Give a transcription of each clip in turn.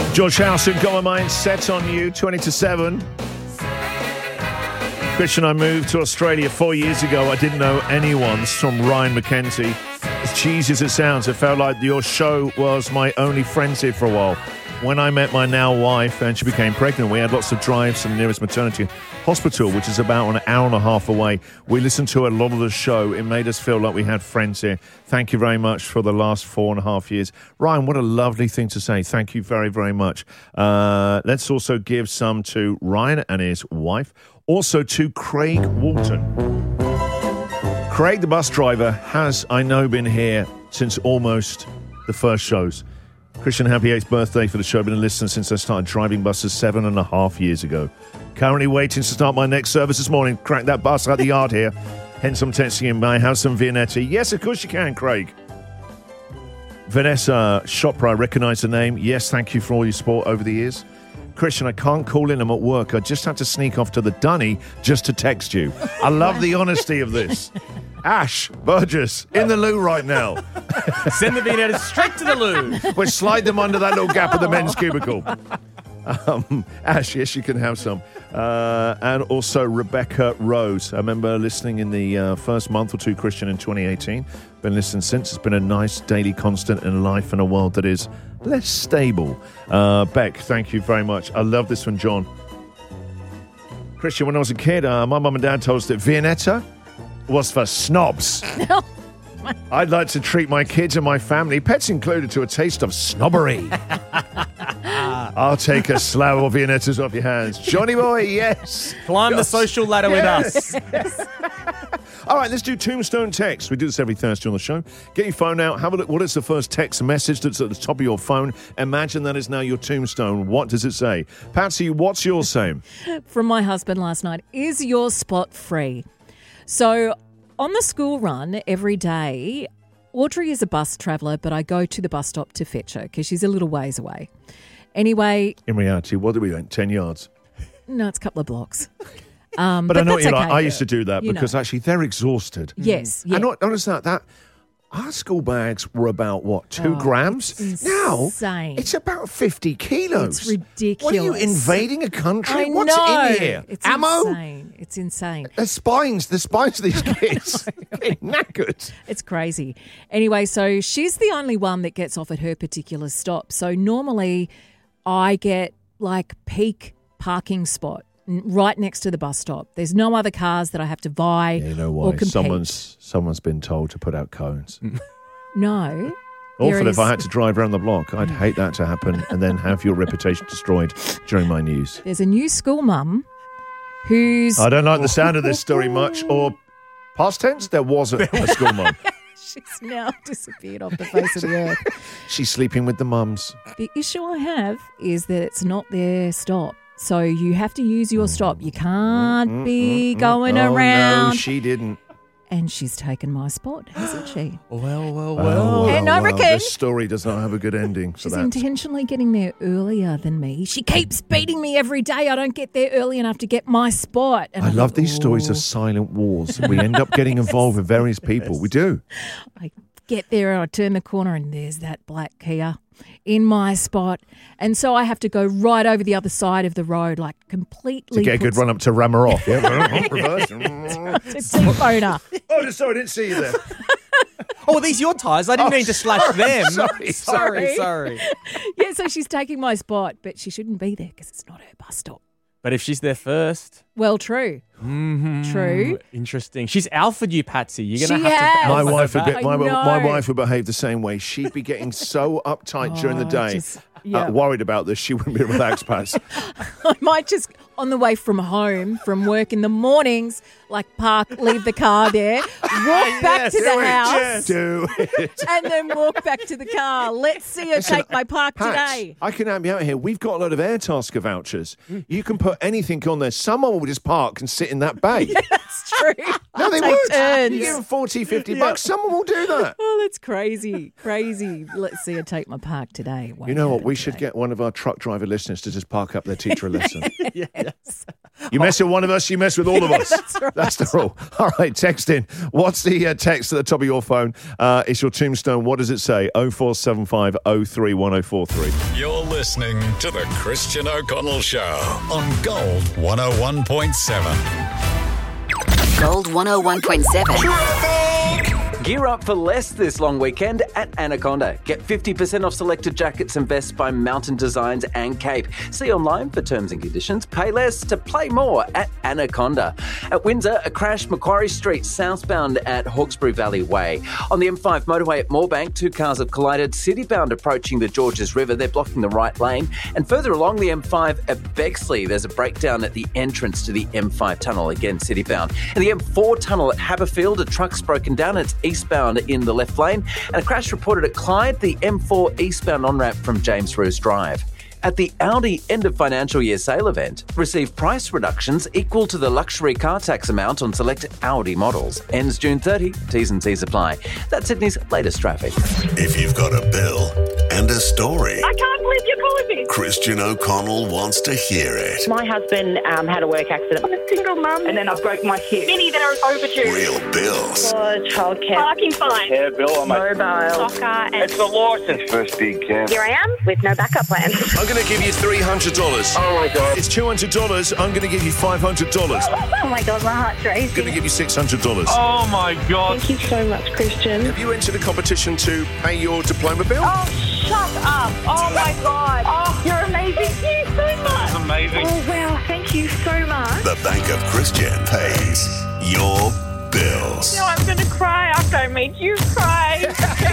George Howson, got my mind set on you, 20 to 7. Christian, I moved to Australia 4 years ago. I didn't know anyone. This is from Ryan McKenzie. As cheesy as it sounds, it felt like your show was my only friends here for a while. When I met my now wife and she became pregnant, we had lots of drives to the nearest maternity hospital, which is about an hour and a half away. We listened to a lot of the show. It made us feel like we had friends here. Thank you very much for the last 4.5 years. Ryan, what a lovely thing to say. Thank you very, very much. Let's also give some to Ryan and his wife. Also to Craig Walton. Craig, the bus driver, has, I know, been here since almost the first shows. Christian, happy 8th birthday for the show. I've been a listener since I started driving buses 7.5 years ago. Currently waiting to start my next service this morning. Crack that bus out the yard here. Hence I'm texting him, may I have some Viennetta? Yes, of course you can, Craig. Vanessa Chopra, I recognise the name. Yes, thank you for all your support over the years. Christian, I can't call in. I'm at work. I just had to sneak off to the dunny just to text you. I love the honesty of this. Ash Burgess, in the loo right now. Send the Viennetta straight to the loo. We'll slide them under that little gap of the men's cubicle. Ash, yes, you can have some. And also Rebecca Rose. I remember listening in the first month or two, Christian, in 2018. Been listening since. It's been a nice daily constant in life in a world that is less stable. Beck, thank you very much. I love this one, John. Christian, when I was a kid, my mum and dad told us that Viennetta was for snobs. I'd like to treat my kids and my family, pets included, to a taste of snobbery. I'll take a slab of Viennettas off your hands. Johnny boy, yes. Climb the social ladder with us. All right, let's do Tombstone text. We do this every Thursday on the show. Get your phone out. Have a look. What is the first text message that's at the top of your phone? Imagine that is now your tombstone. What does it say? Patsy, what's yours saying? From my husband last night, is your spot free? So on the school run every day, Audrey is a bus traveller, but I go to the bus stop to fetch her because she's a little ways away. Anyway. In reality, what do we want? 10 yards? No, it's a couple of blocks. But I know what you're like. I used to do that you because actually they're exhausted. Yes. Yeah. And not honestly, that our school bags were about, 2 grams? Now, it's about 50 kilos. It's ridiculous. What are you, invading a country? I What's know. in here? It's Ammo? insane. It's insane. The spines of these kids. Knackered. It's crazy. Anyway, so she's the only one that gets off at her particular stop. So normally I get like peak parking spot right next to the bus stop. There's no other cars that I have to vie You know or why? compete. Someone's been told to put out cones. No. Awful if I had to drive around the block. I'd hate that to happen and then have your reputation destroyed during my news. There's a new school mum who's... I don't like the sound of this story much. Or past tense, there was a school mum. She's now disappeared off the face of the earth. She's sleeping with the mums. The issue I have is that it's not their stop. So you have to use your stop. You can't be going around. No, she didn't. And she's taken my spot, hasn't she? Well. And I reckon this story does not have a good ending for she's that. intentionally getting there earlier than me. She keeps beating me every day. I don't get there early enough to get my spot. And I love these stories of silent wars. We end up getting involved with various people. We do. I get there and I turn the corner and there's that black Kia in my spot. And so I have to go right over the other side of the road, like completely. To get a good run up to ram her off. Yeah, reverse. To T-phone her. Oh, sorry, I didn't see you there. Oh, are these your tyres? I didn't mean to slash them. Sorry. Yeah, so she's taking my spot, but she shouldn't be there because it's not her bus stop. But if she's there first... Well, true. True. Interesting. She's alphaed you, Patsy. You're going She to have has. to... My alpha wife her would back. my wife would behave the same way. She'd be getting so uptight during the day, worried about this. She wouldn't be relaxed, Pats. I might just, on the way from home, from work in the mornings, like leave the car there, walk back to the house, Do it. and then walk back to the car. Let's see her take my park Pats, today. I can help you out here. We've got a lot of Airtasker vouchers. You can put anything on there. Someone will just park and sit in that bay. That's true. No, they Take would. turns. You give them 40, 50 bucks. Someone will do that. Oh, that's crazy. Crazy. Let's see her take my park today. You know what? We should get one of our truck driver listeners to just park up their teacher a lesson. Yes. You mess with one of us, you mess with all of us. That's right. That's the rule. All right, text in. What's the text at the top of your phone? It's your tombstone. What does it say? 0475 03 1043. You're listening to The Christian O'Connell Show on Gold 101.7. Gold 101.7. Gear up for less this long weekend at Anaconda. Get 50% off selected jackets and vests by Mountain Designs and Cape. See online for terms and conditions. Pay less to play more at Anaconda. At Windsor, a crash Macquarie Street southbound at Hawkesbury Valley Way. On the M5 motorway at Moorebank, 2 cars have collided. Citybound approaching the Georges River. They're blocking the right lane. And further along the M5 at Bexley, there's a breakdown at the entrance to the M5 tunnel. Again, citybound. In the M4 tunnel at Haberfield, a truck's broken down. It's eastbound in the left lane, and a crash reported at Clyde, the M4 eastbound on-ramp from James Roos Drive. At the Audi end of financial year sale event, receive price reductions equal to the luxury car tax amount on select Audi models. Ends June 30. T's and C's apply. That's Sydney's latest traffic. If you've got a bill and a story, I can't believe you're calling me. Christian O'Connell wants to hear it. My husband had a work accident. I'm a single mum, and then I broke my hip. Many that are overdue. Real bills. Childcare. Parking fine. Yeah, Bill, I'm Mobile. Soccer. And It's the license. First big camp. here I am with no backup plan. I'm going to give you $300. Oh my God. It's $200. I'm going to give you $500. Oh my God, my heart's I'm going to racing. give you $600. Oh my God. Thank you so much, Christian. Have you entered a competition to pay your diploma bill? Oh, shut up. Oh my God. Oh, you're amazing. Thank you so much. Amazing. Oh, wow. Thank you so much. The Bank of Christian pays your bills. No, I'm going to cry after I made you cry.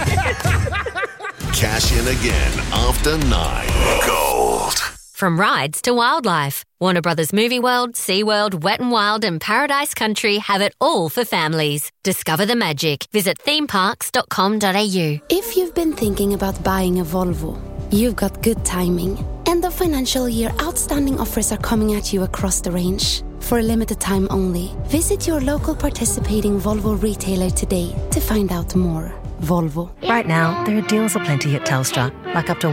Cash in again after 9. Gold. From rides to wildlife, Warner Brothers Movie World, SeaWorld, Wet n Wild and Paradise Country have it all for families. Discover the magic. Visit themeparks.com.au. If you've been thinking about buying a Volvo, you've got good timing. End of financial year outstanding offers are coming at you across the range. For a limited time only, visit your local participating Volvo retailer today to find out more. Volvo. Right now, there are deals aplenty at Telstra, like up to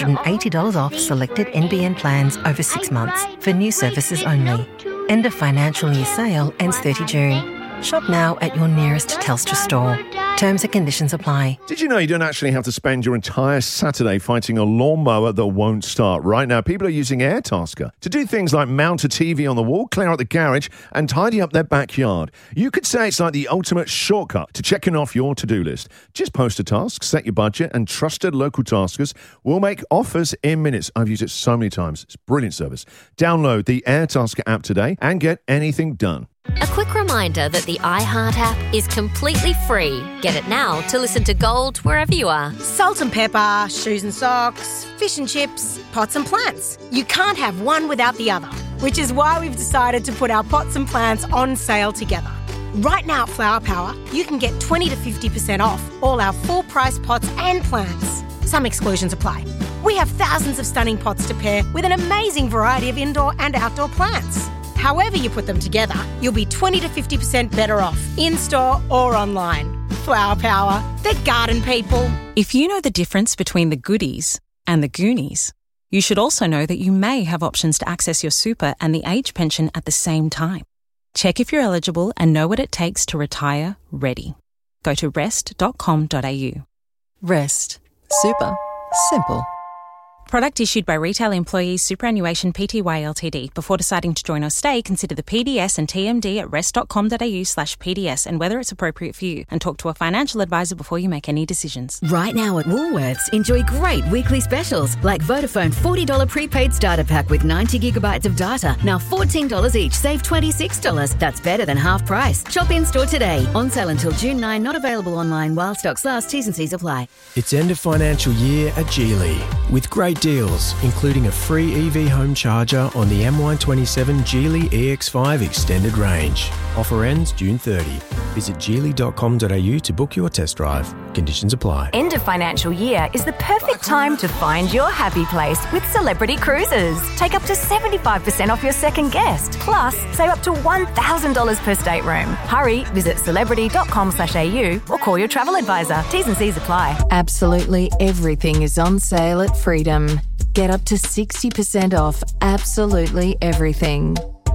$180 off selected NBN plans over 6 months for new services only. End of financial year sale ends 30 June. Shop now at your nearest Telstra store. Terms and conditions apply. Did you know you don't actually have to spend your entire Saturday fighting a lawnmower that won't start? Right now, people are using AirTasker to do things like mount a TV on the wall, clear out the garage, and tidy up their backyard. You could say it's like the ultimate shortcut to checking off your to-do list. Just post a task, set your budget, and trusted local taskers will make offers in minutes. I've used it so many times. It's a brilliant service. Download the AirTasker app today and get anything done. A quick reminder that the iHeart app is completely free. Get it now to listen to Gold wherever you are. Salt and pepper, shoes and socks, fish and chips, pots and plants. You can't have one without the other, which is why we've decided to put our pots and plants on sale together. Right now at Flower Power, you can get 20 to 50% off all our full-price pots and plants. Some exclusions apply. We have thousands of stunning pots to pair with an amazing variety of indoor and outdoor plants. However you put them together, you'll be 20 to 50% better off, in-store or online. Flower Power, the garden people. If you know the difference between the goodies and the Goonies, you should also know that you may have options to access your super and the age pension at the same time. Check if you're eligible and know what it takes to retire ready. Go to rest.com.au. Rest. Super. Simple. Product issued by Retail Employees Superannuation Pty Ltd. Before deciding to join or stay, consider the PDS and TMD at rest.com.au/PDS and whether it's appropriate for you, and talk to a financial advisor before you make any decisions. Right now at Woolworths, enjoy great weekly specials like Vodafone $40 prepaid starter pack with 90 gigabytes of data. Now $14 each, save $26. That's better than half price. Shop in-store today. On sale until June 9, not available online while stocks last. T's and C's apply. It's end of financial year at Geely with great deals, including a free EV home charger on the MY27 Geely EX5 extended range. Offer ends June 30. Visit geely.com.au to book your test drive. Conditions apply. End of financial year is the perfect time to find your happy place with Celebrity Cruises. Take up to 75% off your second guest. Plus, save up to $1,000 per stateroom. Hurry, visit celebrity.com.au or call your travel advisor. T's and C's apply. Absolutely everything is on sale at Freedom. Get up to 60% off absolutely everything.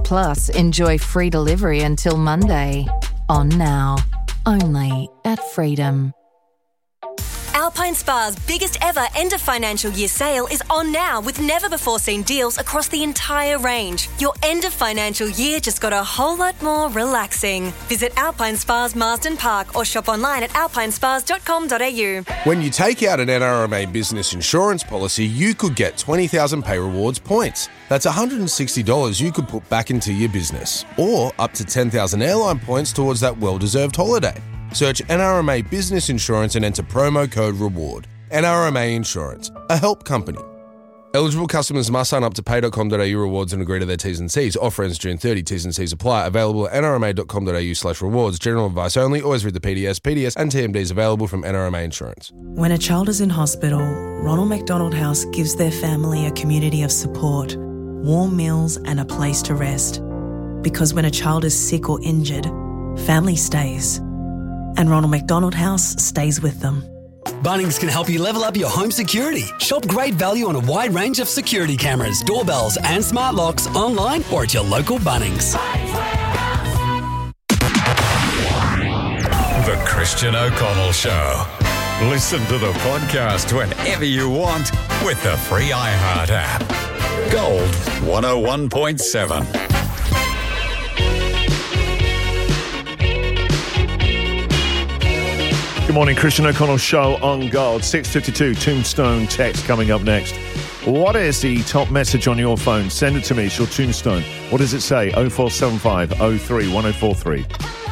Plus, enjoy free delivery until Monday. On now. Only at Freedom. Alpine Spa's biggest ever end of financial year sale is on now with never before seen deals across the entire range. Your end of financial year just got a whole lot more relaxing. Visit Alpine Spa's Marsden Park or shop online at alpinespas.com.au. When you take out an NRMA business insurance policy, you could get 20,000 Pay Rewards points. That's $160 you could put back into your business, or up to 10,000 airline points towards that well-deserved holiday. Search NRMA Business Insurance and enter promo code REWARD. NRMA Insurance, a help company. Eligible customers must sign up to pay.com.au rewards and agree to their T's and C's. Offer ends June 30. T's and C's apply. Available at nrma.com.au/rewards. General advice only. Always read the PDS. PDS and TMDs available from NRMA Insurance. When a child is in hospital, Ronald McDonald House gives their family a community of support, warm meals and a place to rest. Because when a child is sick or injured, family stays. And Ronald McDonald House stays with them. Bunnings can help you level up your home security. Shop great value on a wide range of security cameras, doorbells and smart locks online or at your local Bunnings. The Christian O'Connell Show. Listen to the podcast whenever you want with the free iHeart app. Gold 101.7. Good morning, Christian O'Connell Show on Gold. 6:52, Tombstone text coming up next. What is the top message on your phone? Send it to me. It's your Tombstone. What does it say? 0475 03 1043.